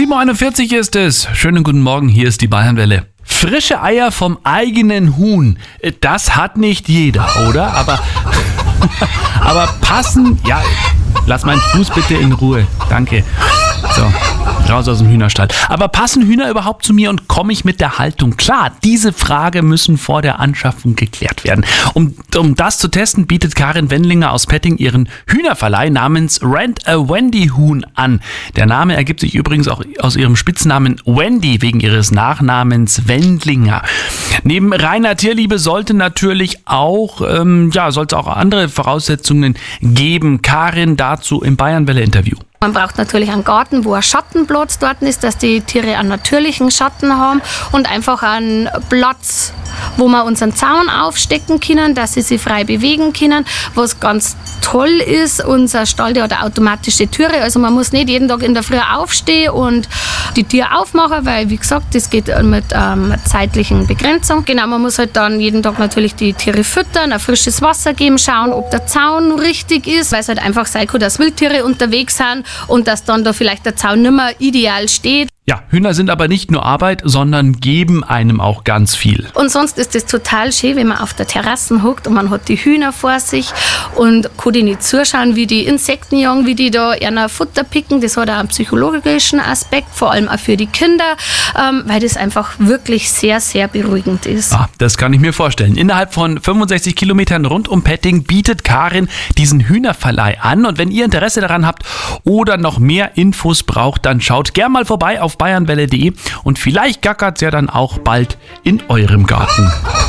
7.41 Uhr ist es. Schönen guten Morgen, hier ist die Bayernwelle. Frische Eier vom eigenen Huhn, das hat nicht jeder, oder? Aber passen, ja, lass meinen Fuß bitte in Ruhe, danke. So, raus aus dem Hühnerstall. Aber passen Hühner überhaupt zu mir und komme ich mit der Haltung klar? Diese Frage müssen vor der Anschaffung geklärt werden. Um das zu testen, bietet Karin Wendlinger aus Petting ihren Hühnerverleih namens Rent a Wendy Huhn an. Der Name ergibt sich übrigens auch aus ihrem Spitznamen Wendy wegen ihres Nachnamens Wendlinger. Neben reiner Tierliebe sollte natürlich auch, sollte es auch andere Voraussetzungen geben. Karin dazu im Bayernwelle-Interview. Man braucht natürlich einen Garten, wo ein Schattenplatz dort ist, dass die Tiere einen natürlichen Schatten haben und einfach einen Platz, wo wir unseren Zaun aufstecken können, dass sie sich frei bewegen können. Was ganz toll ist, unser Stall, der hat eine automatische Türe, also man muss nicht jeden Tag in der Früh aufstehen und die Tür aufmachen, weil wie gesagt, das geht mit zeitlichen Begrenzung. Genau, man muss halt dann jeden Tag natürlich die Tiere füttern, ein frisches Wasser geben, schauen, ob der Zaun richtig ist, weil es halt einfach sein kann, dass Wildtiere unterwegs sind und dass dann da vielleicht der Zaun nicht mehr ideal steht. Ja, Hühner sind aber nicht nur Arbeit, sondern geben einem auch ganz viel. Und sonst ist es total schön, wenn man auf der Terrasse hockt und man hat die Hühner vor sich und kann die nicht zuschauen, wie die Insekten jagen, wie die da ihr Futter picken. Das hat auch einen psychologischen Aspekt, vor allem auch für die Kinder, weil das einfach wirklich sehr, sehr beruhigend ist. Ah, das kann ich mir vorstellen. Innerhalb von 65 Kilometern rund um Petting bietet Karin diesen Hühnerverleih an. Und wenn ihr Interesse daran habt oder noch mehr Infos braucht, dann schaut gern mal vorbei auf bayernwelle.de und vielleicht gackert es ja dann auch bald in eurem Garten.